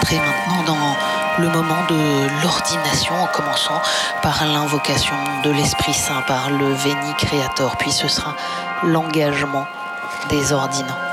entrer maintenant dans le moment de l'ordination, en commençant par l'invocation de l'Esprit Saint, par le Veni Creator, puis ce sera l'engagement des ordinants.